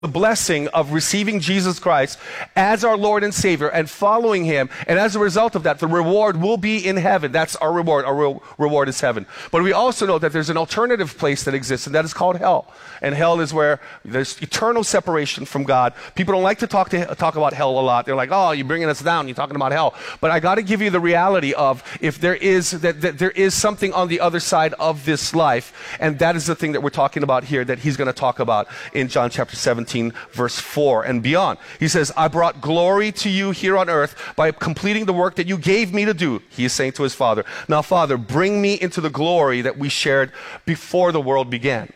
the blessing of receiving Jesus Christ as our Lord and Savior and following Him. And as a result of that, the reward will be in heaven. That's our reward. Our reward is heaven. But we also know that there's an alternative place that exists, and that is called hell. And hell is where there's eternal separation from God. People don't like to talk about hell a lot. They're like, oh, you're bringing us down. You're talking about hell. But I got to give you the reality of if there is that there is something on the other side of this life, and that is the thing that we're talking about here that He's going to talk about in John chapter 17. Verse 4 and beyond. He says, I brought glory to you here on earth by completing the work that you gave me to do. He is saying to His Father, now Father, bring me into the glory that we shared before the world began.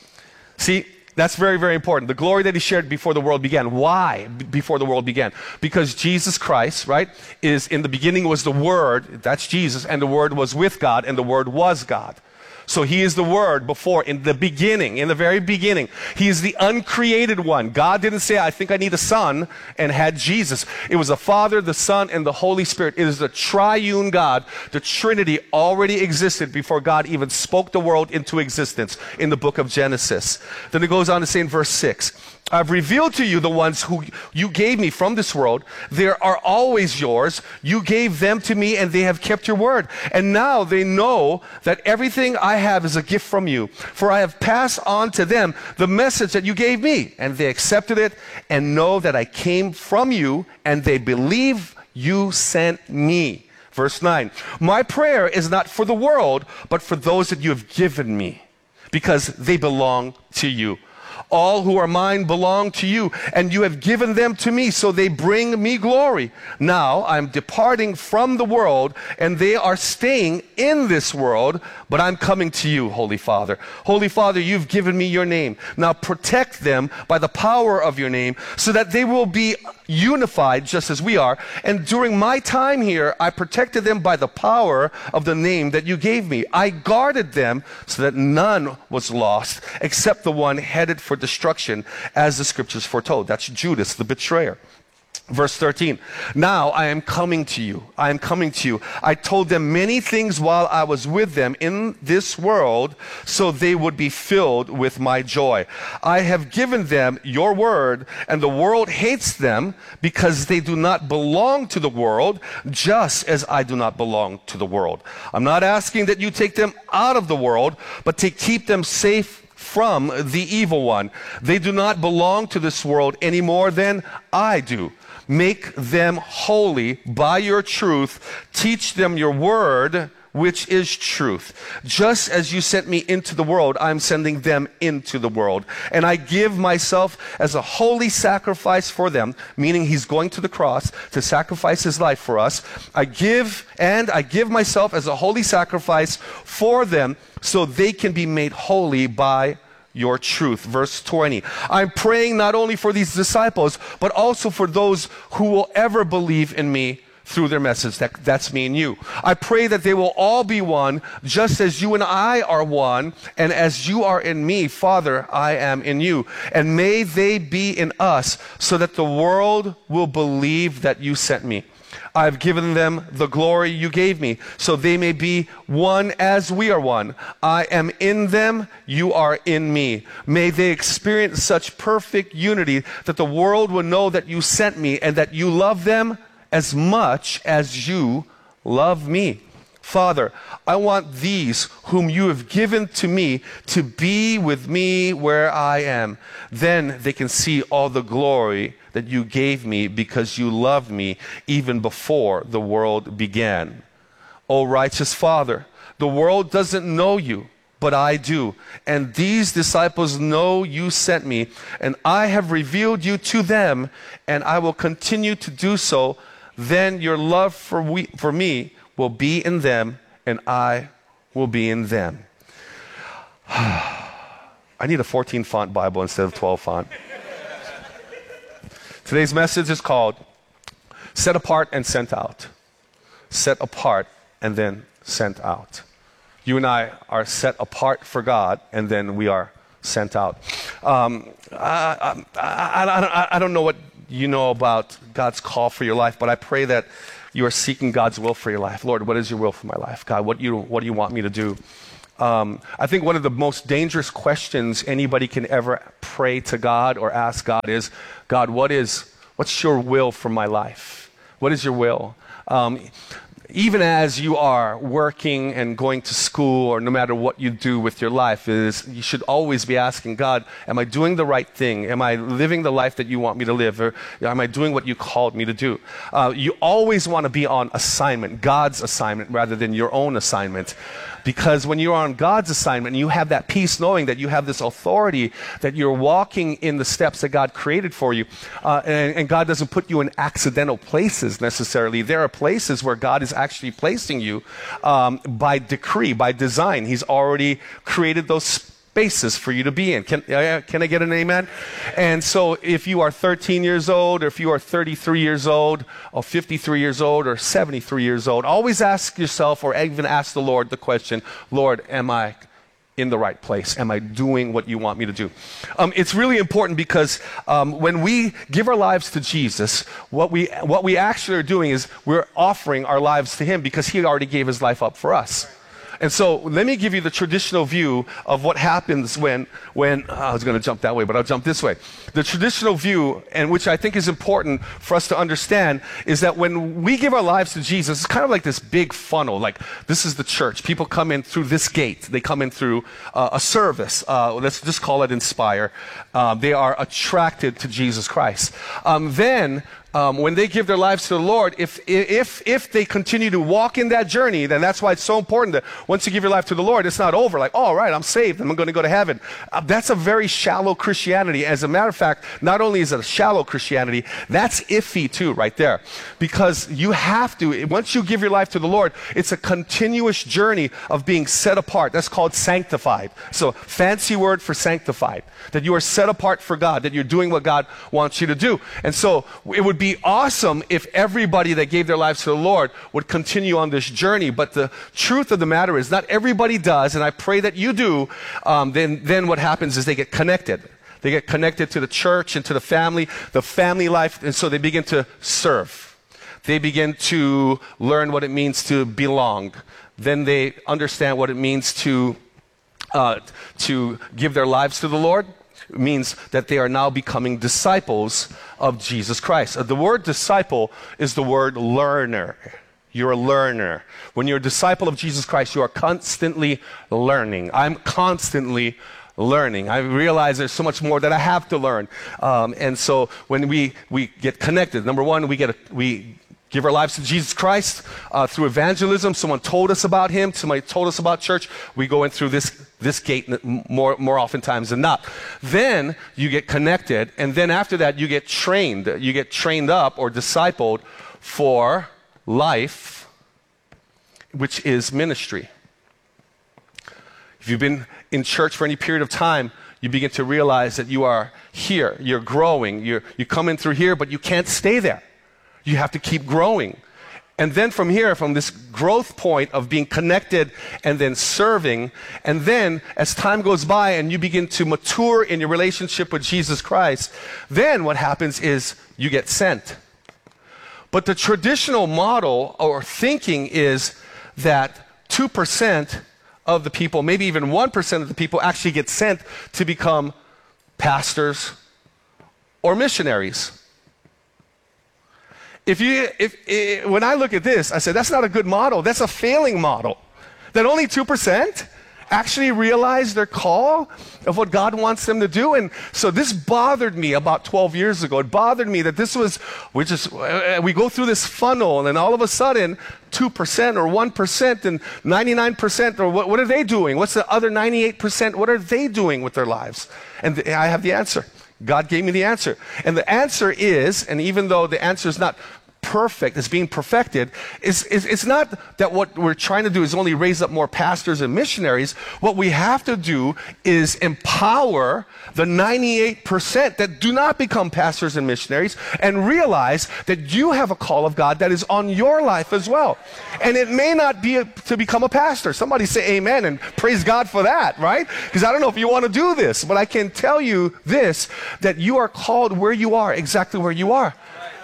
See, that's very, very important. The glory that He shared before the world began. Why before the world began? Because Jesus Christ, right, is in the beginning was the Word, that's Jesus, and the Word was with God, and the Word was God. So He is the Word before, in the beginning, in the very beginning. He is the uncreated one. God didn't say, I think I need a son, and had Jesus. It was the Father, the Son, and the Holy Spirit. It is the triune God. The Trinity already existed before God even spoke the world into existence in the book of Genesis. Then it goes on to say in verse 6, I've revealed to you the ones who you gave me from this world. They are always yours. You gave them to me, and they have kept your word. And now they know that everything I have is a gift from you. For I have passed on to them the message that you gave me. And they accepted it and know that I came from you, and they believe you sent me. Verse 9, my prayer is not for the world, but for those that you have given me, because they belong to you. All who are mine belong to you, and you have given them to me, so they bring me glory. Now I'm departing from the world, and they are staying in this world, but I'm coming to you, Holy Father. Holy Father, you've given me your name. Now protect them by the power of your name, so that they will be unified just as we are. And during my time here, I protected them by the power of the name that you gave me. I guarded them so that none was lost except the one headed for destruction, as the scriptures foretold. That's Judas, the betrayer. Verse 13, now I am coming to you. I am coming to you. I told them many things while I was with them in this world, so they would be filled with my joy. I have given them your word, and the world hates them because they do not belong to the world, just as I do not belong to the world. I'm not asking that you take them out of the world, but to keep them safe from the evil one. They do not belong to this world any more than I do. Make them holy by your truth. Teach them your word, which is truth. Just as you sent me into the world, I'm sending them into the world. And I give myself as a holy sacrifice for them, meaning He's going to the cross to sacrifice His life for us. I give myself as a holy sacrifice for them, so they can be made holy by your truth. Verse 20, I'm praying not only for these disciples, but also for those who will ever believe in me through their message. That's me and you. I pray that they will all be one, just as you and I are one, and as you are in me, Father, I am in you. And may they be in us, so that the world will believe that you sent me. I've given them the glory you gave me, so they may be one as we are one. I am in them, you are in me. May they experience such perfect unity that the world will know that you sent me and that you love them as much as you love me. Father, I want these whom you have given to me to be with me where I am. Then they can see all the glory that you gave me because you loved me even before the world began. O righteous Father, the world doesn't know you, but I do. And these disciples know you sent me, and I have revealed you to them, and I will continue to do so. Then your love for me will be in them, and I will be in them. I need a 14 font Bible instead of 12 font. Today's message is called Set Apart and Sent Out. Set apart and then sent out. You and I are set apart for God, and then we are sent out. I don't know what you know about God's call for your life, but I pray that you are seeking God's will for your life. Lord, what is your will for my life? God, what do you want me to do? I think one of the most dangerous questions anybody can ever pray to God or ask God is, God, what's your will for my life? What is your will? Even as you are working and going to school, or no matter what you do with your life, you should always be asking God, am I doing the right thing? Am I living the life that you want me to live? Or am I doing what you called me to do? You always want to be on assignment, God's assignment, rather than your own assignment. Because when you're on God's assignment, you have that peace knowing that you have this authority, that you're walking in the steps that God created for you. And God doesn't put you in accidental places necessarily. There are places where God is actually placing you by decree, by design. He's already created those spaces for you to be in. Can I get an amen? And so if you are 13 years old, or if you are 33 years old, or 53 years old, or 73 years old, always ask yourself, or even ask the Lord the question, Lord, am I in the right place? Am I doing what you want me to do? It's really important because when we give our lives to Jesus, what we actually are doing is we're offering our lives to Him, because He already gave His life up for us. And so let me give you the traditional view of what happens when I was going to jump that way, but I'll jump this way. The traditional view, and which I think is important for us to understand, is that when we give our lives to Jesus, it's kind of like this big funnel. Like, this is the church. People come in through this gate. They come in through a service. Let's just call it Inspire. They are attracted to Jesus Christ. Then when they give their lives to the Lord, if they continue to walk in that journey, then that's why it's so important that once you give your life to the Lord, it's not over. Like, all right, I'm saved, I'm going to go to heaven. That's a very shallow Christianity. As a matter of fact, not only is it a shallow Christianity, that's iffy too, right there. Because you have to, once you give your life to the Lord, it's a continuous journey of being set apart. That's called sanctified. So, fancy word for sanctified. That you are set apart for God, that you're doing what God wants you to do. And so, it would be awesome if everybody that gave their lives to the Lord would continue on this journey. But the truth of the matter is, not everybody does, and I pray that you do. Then what happens is they get connected. They get connected to the church and to the family life, and so they begin to serve. They begin to learn what it means to belong. Then they understand what it means to give their lives to the Lord. It means that they are now becoming disciples of Jesus Christ. The word disciple is the word learner. You're a learner. When you're a disciple of Jesus Christ, you are constantly learning. I'm constantly learning. I realize there's so much more that I have to learn. And so when we get connected, number one, we give our lives to Jesus Christ through evangelism. Someone told us about Him. Somebody told us about church. We go in through this gate more oftentimes than not. Then you get connected, and then after that you get trained. You get trained up or discipled for life, which is ministry. If you've been in church for any period of time, you begin to realize that you are here. You're growing. You come in through here, but you can't stay there. You have to keep growing. And then from here, from this growth point of being connected and then serving, and then as time goes by and you begin to mature in your relationship with Jesus Christ, then what happens is you get sent. But the traditional model or thinking is that 2% of the people, maybe even 1% of the people, actually get sent to become pastors or missionaries. When I look at this, I say, that's not a good model. That's a failing model. That only 2% actually realize their call of what God wants them to do. And so this bothered me about 12 years ago. It bothered me that we go through this funnel, and then all of a sudden, 2% or 1% and 99%, or what are they doing? What's the other 98%? What are they doing with their lives? And I have the answer. God gave me the answer. And the answer is, and even though the answer is not perfect, it's being perfected, it's not that what we're trying to do is only raise up more pastors and missionaries. What we have to do is empower the 98% that do not become pastors and missionaries, and realize that you have a call of God that is on your life as well. And it may not be to become a pastor. Somebody say amen and praise God for that, right? Because I don't know if you want to do this, but I can tell you this, that you are called where you are, exactly where you are.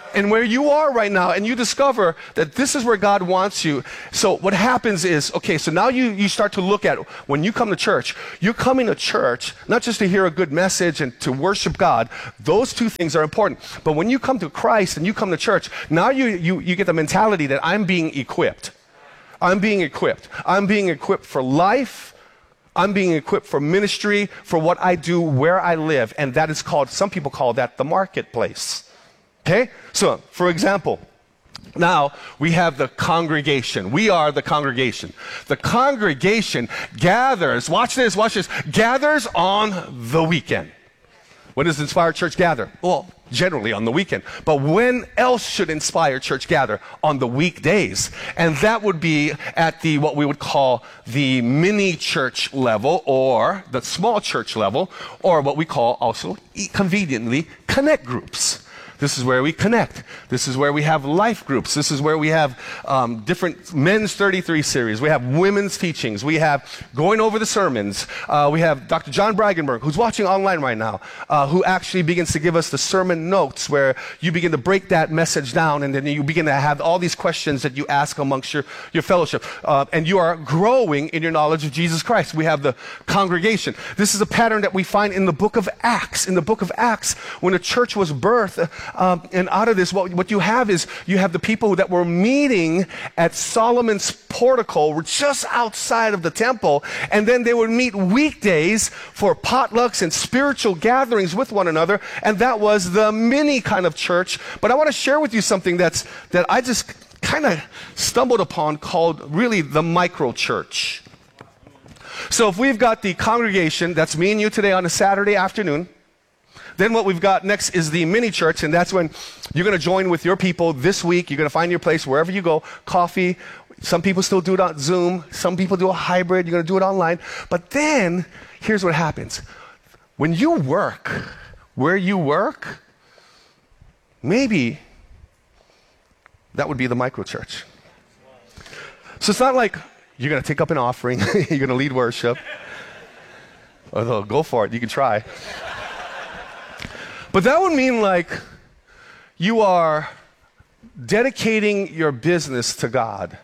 and where you are right now, and you discover that this is where God wants you. So what happens is, okay, so now you start to look at, when you come to church, you're coming to church not just to hear a good message and to worship God. Those two things are important. But when you come to Christ and you come to church, now you get the mentality that I'm being equipped. I'm being equipped. I'm being equipped for life. I'm being equipped for ministry, for what I do, where I live. And that is called, some people call that the marketplace. Okay? So, for example, now we have the congregation. We are the congregation. The congregation gathers, watch this, gathers on the weekend. When does Inspired Church gather? Well, generally on the weekend. But when else should Inspired Church gather? On the weekdays. And that would be at the, what we would call the mini church level, or the small church level, or what we call also conveniently connect groups. This is where we connect. This is where we have life groups. This is where we have different men's 33 series. We have women's teachings. We have going over the sermons. We have Dr. John Bragenberg, who's watching online right now, who actually begins to give us the sermon notes, where you begin to break that message down, and then you begin to have all these questions that you ask amongst your fellowship. And you are growing in your knowledge of Jesus Christ. We have the congregation. This is a pattern that we find in the book of Acts. In the book of Acts, when the church was birthed, and out of this, what you have is, you have the people that were meeting at Solomon's portico, just outside of the temple, and then they would meet weekdays for potlucks and spiritual gatherings with one another, and that was the mini kind of church. But I want to share with you something that I just kind of stumbled upon, called really the micro church. So if we've got the congregation, that's me and you today on a Saturday afternoon. Then what we've got next is the mini church, and that's when you're going to join with your people this week. You're going to find your place wherever you go, coffee. Some people still do it on Zoom. Some people do a hybrid. You're going to do it online. But then, here's what happens. When you work where you work, maybe that would be the micro church. So it's not like you're going to take up an offering. You're going to lead worship. Although, go for it. You can try. But that would mean like you are dedicating your business to God,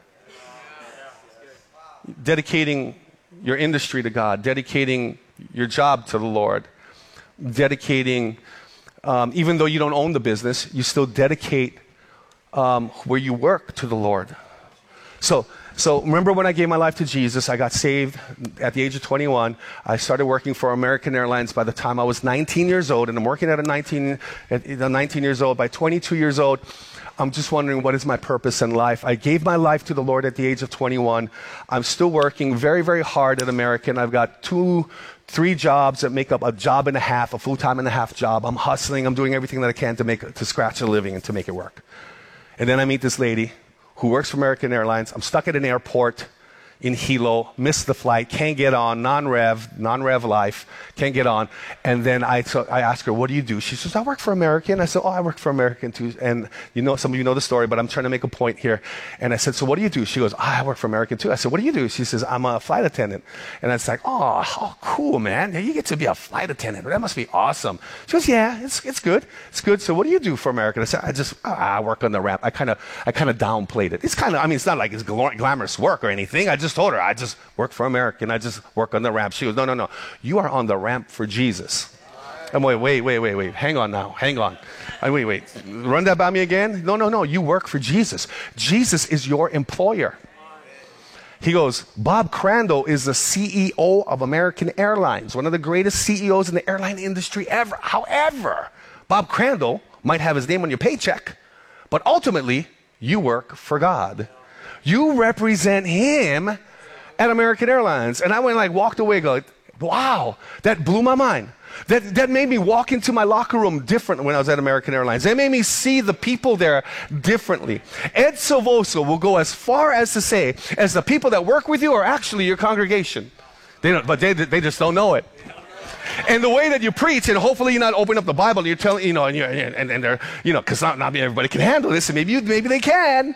dedicating your industry to God, dedicating your job to the Lord, dedicating, even though you don't own the business, you still dedicate where you work to the Lord. So remember when I gave my life to Jesus, I got saved at the age of 21. I started working for American Airlines by the time I was 19 years old, and I'm working at 19 years old. By 22 years old, I'm just wondering, what is my purpose in life? I gave my life to the Lord at the age of 21. I'm still working very, very hard at American. I've got 2-3 jobs that make up a job and a half, a full-time and a half job. I'm hustling. I'm doing everything that I can to scratch a living and to make it work. And then I meet this lady who works for American Airlines. I'm stuck at an airport in Hilo, missed the flight, can't get on, non-rev life, can't get on. And then I asked her, what do you do? She says, I work for American. I said, oh, I work for American too. And some of you know the story, but I'm trying to make a point here. And I said, so what do you do? She goes, I work for American too. I said, what do you do? She says, I'm a flight attendant. And I was like, oh, how cool, man. You get to be a flight attendant. That must be awesome. She goes, yeah, it's good. It's good. So what do you do for American? I said, I work on the ramp. I kind of downplayed it. It's it's not like it's glamorous work or anything. I just told her, I just work for American. I just work on the ramp. She goes, no. You are on the ramp for Jesus. I'm wait. Hang on now. Wait. Run that by me again? No. You work for Jesus. Jesus is your employer. He goes, Bob Crandall is the CEO of American Airlines, one of the greatest CEOs in the airline industry ever. However, Bob Crandall might have his name on your paycheck, but ultimately, you work for God. You represent Him at American Airlines. And I walked away going, wow, that blew my mind. That made me walk into my locker room different when I was at American Airlines. That made me see the people there differently. Ed Silvoso will go as far as to say, as the people that work with you are actually your congregation. They just don't know it. And the way that you preach, and hopefully you're not opening up the Bible and you're telling, and they're, because not everybody can handle this, and maybe they can.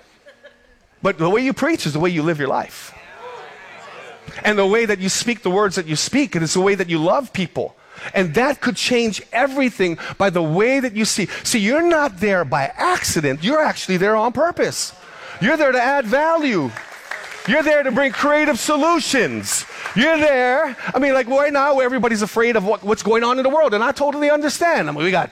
But the way you preach is the way you live your life. And the way that you speak the words that you speak, and it's the way that you love people. And that could change everything by the way that you see. See, you're not there by accident. You're actually there on purpose. You're there to add value. You're there to bring creative solutions. You're there. I mean, like right now, everybody's afraid of what's going on in the world, and I totally understand. I mean, we got,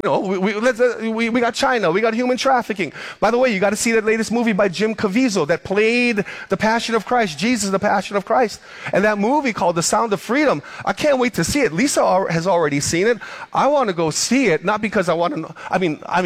we got China, we got human trafficking. By the way, you got to see that latest movie by Jim Caviezel that played the Passion of Christ, Jesus, the Passion of Christ, and that movie called The Sound of Freedom. I can't wait to see it. Lisa has already seen it. I want to go see it, not because I want to know. I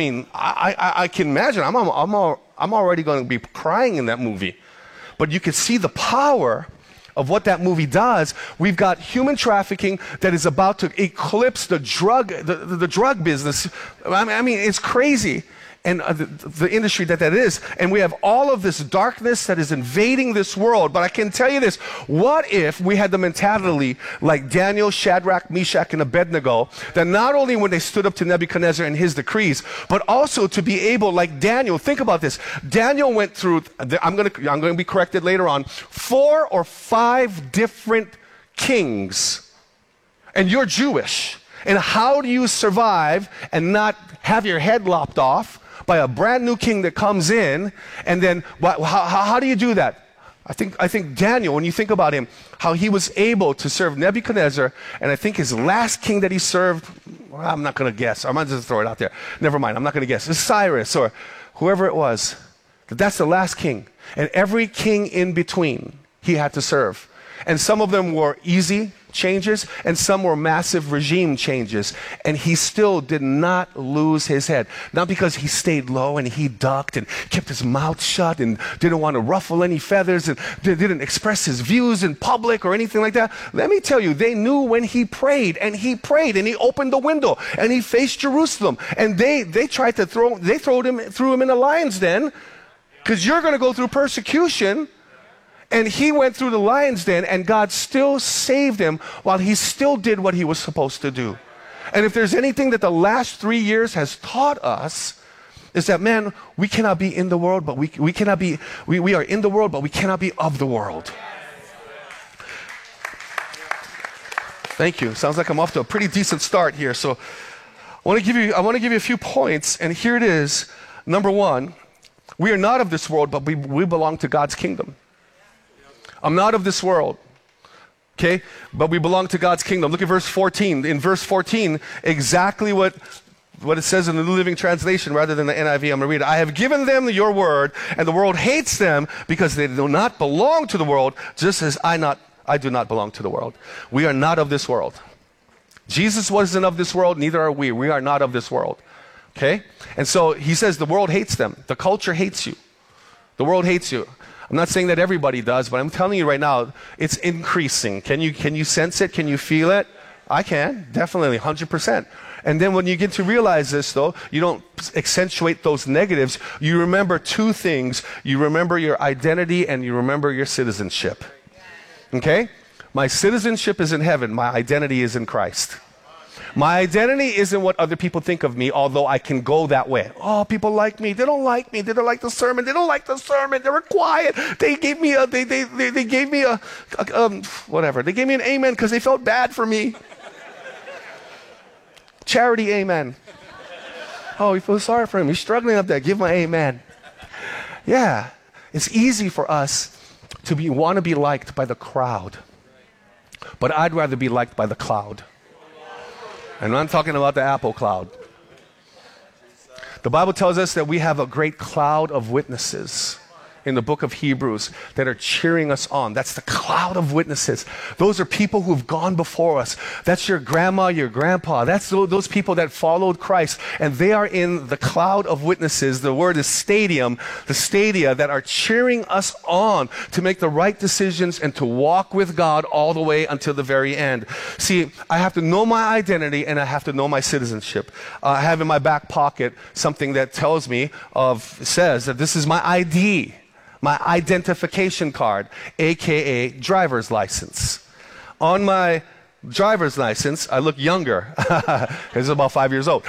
can imagine. I'm already going to be crying in that movie. But you can see the power of what that movie does. We've got human trafficking that is about to eclipse the drug business. I mean, it's crazy. And the industry that is. And we have all of this darkness that is invading this world. But I can tell you this, what if we had the mentality like Daniel, Shadrach, Meshach, and Abednego, that not only when they stood up to Nebuchadnezzar and his decrees, but also to be able, like Daniel, think about this. Daniel went through, I'm going to be corrected later on, 4 or 5 different kings. And you're Jewish. And how do you survive and not have your head lopped off by a brand new king that comes in? And then how do you do that? I think Daniel, when you think about him, how he was able to serve Nebuchadnezzar, and I think his last king that he served, well, I'm not going to guess. I might just throw it out there. Never mind, I'm not going to guess. It's Cyrus or whoever it was. That's the last king. And every king in between he had to serve. And some of them were easy changes, and some were massive regime changes. And he still did not lose his head. Not because he stayed low and he ducked and kept his mouth shut and didn't want to ruffle any feathers and didn't express his views in public or anything like that. Let me tell you, they knew when he prayed and he opened the window and he faced Jerusalem. And they tried to threw him in a lion's den because you're going to go through persecution. And he went through the lion's den, and God still saved him while he still did what he was supposed to do. And if there's anything that the last 3 years has taught us, is that, man, we cannot be in the world, but we are in the world, but we cannot be of the world. Thank you. Sounds like I'm off to a pretty decent start here. So I want to give you a few points, and here it is. Number 1, we are not of this world, but we belong to God's kingdom. I'm not of this world, okay? But we belong to God's kingdom. Look at verse 14. In verse 14, exactly what it says in the New Living Translation rather than the NIV. I'm going to read it. I have given them your word, and the world hates them because they do not belong to the world, just as I do not belong to the world. We are not of this world. Jesus wasn't of this world, neither are we. We are not of this world, okay? And so he says the world hates them. The culture hates you. The world hates you. I'm not saying that everybody does, but I'm telling you right now, it's increasing. Can you sense it? Can you feel it? I can, definitely, 100%. And then when you get to realize this, though, you don't accentuate those negatives. You remember 2 things. You remember your identity and you remember your citizenship. Okay? My citizenship is in heaven. My identity is in Christ. My identity isn't what other people think of me, although I can go that way. Oh, people like me. They don't like me. They don't like the sermon. They don't like the sermon. They were quiet. They gave me a, they gave me a whatever. They gave me an amen because they felt bad for me. Charity amen. Oh, you feel sorry for him. He's struggling up there. Give him an amen. Yeah. It's easy for us to want to be liked by the crowd. But I'd rather be liked by the cloud. And I'm talking about the Apple cloud. The Bible tells us that we have a great cloud of witnesses in the book of Hebrews that are cheering us on. That's the cloud of witnesses. Those are people who've gone before us. That's your grandma, your grandpa. That's those people that followed Christ. And they are in the cloud of witnesses. The word is stadium, the stadia that are cheering us on to make the right decisions and to walk with God all the way until the very end. See, I have to know my identity and I have to know my citizenship. I have in my back pocket something that says that this is my ID. My identification card, aka driver's license. On my driver's license, I look younger. It's about 5 years old.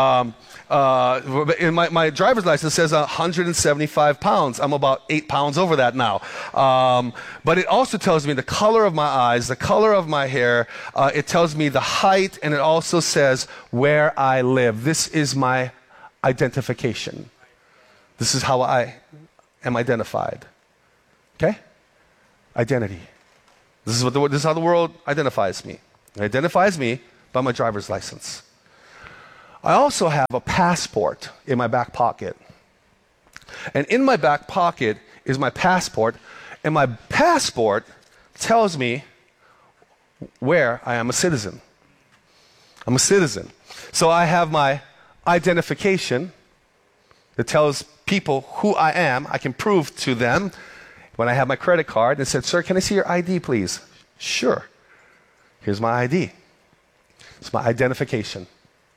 In my driver's license says 175 pounds. I'm about 8 pounds over that now. But it also tells me the color of my eyes, the color of my hair. It tells me the height, and it also says where I live. This is my identification. This is how I am identified. Okay? Identity. This is how the world identifies me. It identifies me by my driver's license. I also have a passport in my back pocket. And in my back pocket is my passport, and my passport tells me where I am a citizen. I'm a citizen. So I have my identification that tells people who I am. I can prove to them when I have my credit card and said, "Sir, can I see your ID, please?" "Sure. Here's my ID." It's my identification.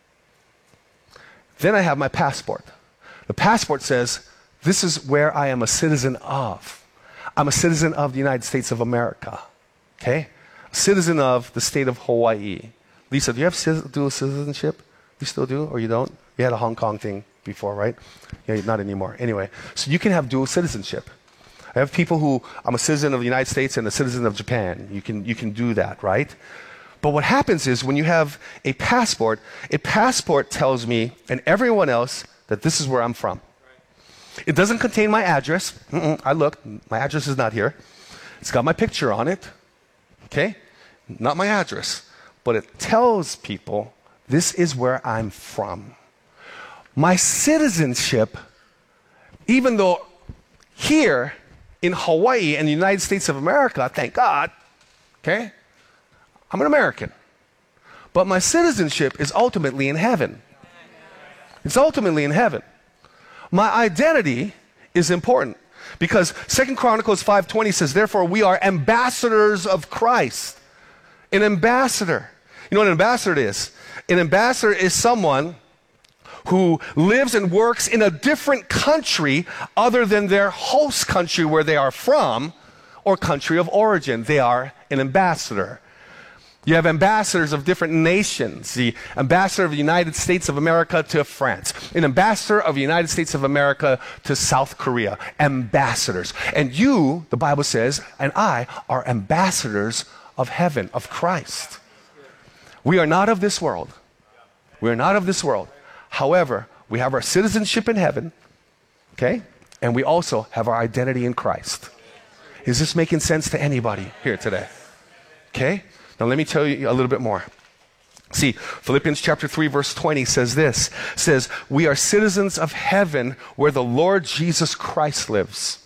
Then I have my passport. The passport says, this is where I am a citizen of. I'm a citizen of the United States of America. Okay? A citizen of the state of Hawaii. Lisa, do you have dual citizenship? You still do, or you don't? You had a Hong Kong thing before, right? Yeah, not anymore. Anyway, so you can have dual citizenship. I have people who, I'm a citizen of the United States and a citizen of Japan. You can do that, right? But what happens is when you have a passport tells me and everyone else that this is where I'm from. It doesn't contain my address. I looked. My address is not here. It's got my picture on it. Okay? Not my address. But it tells people this is where I'm from. My citizenship, even though here in Hawaii and the United States of America, thank God, okay? I'm an American. But my citizenship is ultimately in heaven. It's ultimately in heaven. My identity is important because 2 Chronicles 5:20 says, therefore we are ambassadors of Christ. An ambassador. You know what an ambassador is? An ambassador is someone who lives and works in a different country other than their host country where they are from or country of origin. They are an ambassador. You have ambassadors of different nations. The ambassador of the United States of America to France. An ambassador of the United States of America to South Korea. Ambassadors. And you, the Bible says, and I are ambassadors of heaven, of Christ. We are not of this world. We are not of this world. However, we have our citizenship in heaven, okay? And we also have our identity in Christ. Is this making sense to anybody here today? Okay? Now let me tell you a little bit more. See, Philippians chapter 3 verse 20 says this, says, we are citizens of heaven where the Lord Jesus Christ lives.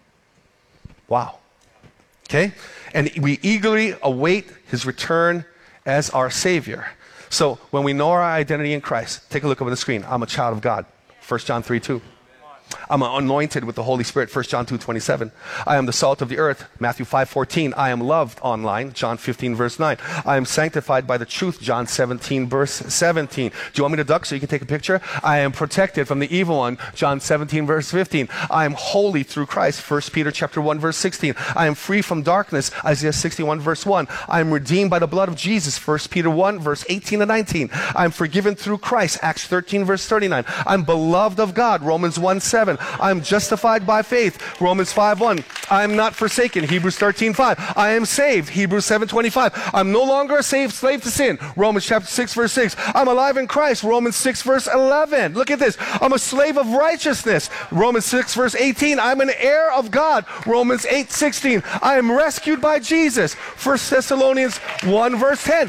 Wow. Okay? And we eagerly await his return as our Savior. So when we know our identity in Christ, take a look up on the screen. I'm a child of God. 1 John 3:2. I'm anointed with the Holy Spirit, 1 John 2:27. I am the salt of the earth, Matthew 5:14. I am loved online, John 15 verse 9. I am sanctified by the truth, John 17 verse 17. Do you want me to duck so you can take a picture? I am protected from the evil one, John 17 verse 15. I am holy through Christ, 1 Peter chapter 1 verse 16. I am free from darkness, Isaiah 61 verse 1. I am redeemed by the blood of Jesus, 1 Peter 1 verse 18 and 19. I am forgiven through Christ, Acts 13 verse 39. I'm beloved of God, Romans 1:7. I'm justified by faith, Romans 5:1. I am not forsaken, Hebrews 13:5. I am saved, Hebrews 7:25. I'm no longer a slave to sin, Romans chapter 6 verse 6. I'm alive in Christ, Romans 6 verse 11. Look at this. I'm a slave of righteousness, Romans 6 verse 18. I'm an heir of God, Romans 8:16. I am rescued by Jesus, 1 Thessalonians 1 verse 10.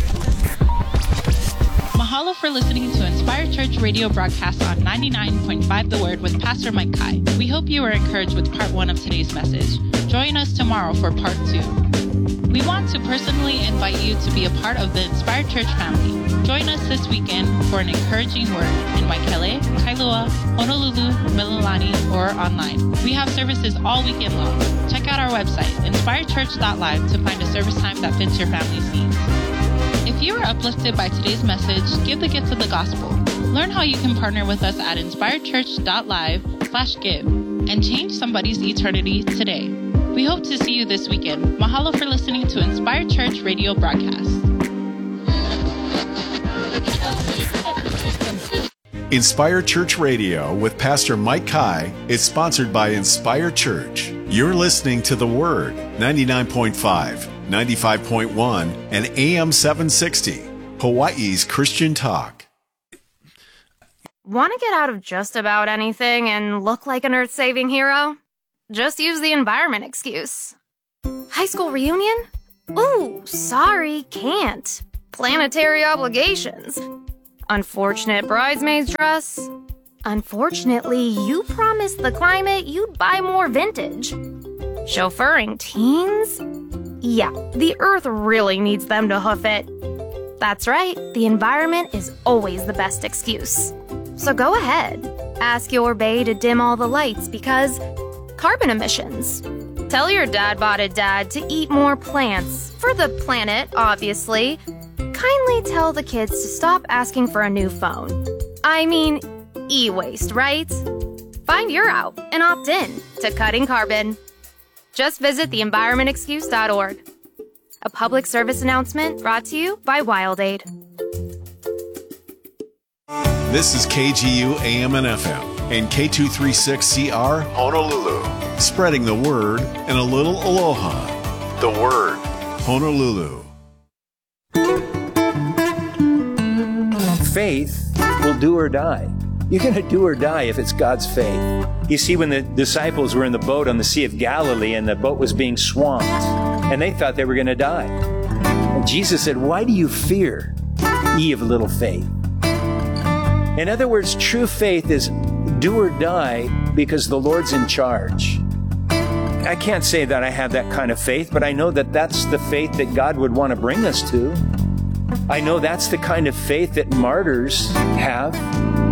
Mahalo for listening to Inspired Church radio broadcast on 99.5 The Word with Pastor Mike Kai. We hope you were encouraged with part 1 of today's message. Join us tomorrow for part 2. We want to personally invite you to be a part of the Inspired Church family. Join us this weekend for an encouraging word in Waikele, Kailua, Honolulu, Mililani, or online. We have services all weekend long. Check out our website, inspiredchurch.live, to find a service time that fits your family's needs. If you were uplifted by today's message, give the gift of the gospel. Learn how you can partner with us at inspiredchurch.live/give and change somebody's eternity today. We hope to see you this weekend. Mahalo for listening to Inspired Church radio broadcast. Inspired Church Radio with Pastor Mike Kai is sponsored by Inspired Church. You're listening to The Word, 99.5, 95.1, and AM 760, Hawaii's Christian Talk. Want to get out of just about anything and look like an earth-saving hero? Just use the environment excuse. High school reunion? Ooh, sorry, can't. Planetary obligations. Unfortunate bridesmaid's dress. Unfortunately, you promised the climate you'd buy more vintage. Chauffeuring teens? Yeah, the earth really needs them to hoof it. That's right, the environment is always the best excuse. So go ahead, ask your bae to dim all the lights because carbon emissions. Tell your dad-botted dad to eat more plants, for the planet, obviously. Kindly tell the kids to stop asking for a new phone. I mean, e-waste, right? Find your out and opt in to cutting carbon. Just visit theenvironmentexcuse.org. A public service announcement brought to you by WildAid. This is KGU AM and FM and K236CR Honolulu, spreading the word and a little aloha. The Word, Honolulu. Faith will do or die. You're going to do or die if it's God's faith. You see, when the disciples were in the boat on the Sea of Galilee and the boat was being swamped, and they thought they were going to die. And Jesus said, "Why do you fear, ye of little faith?" In other words, true faith is do or die because the Lord's in charge. I can't say that I have that kind of faith, but I know that that's the faith that God would want to bring us to. I know that's the kind of faith that martyrs have.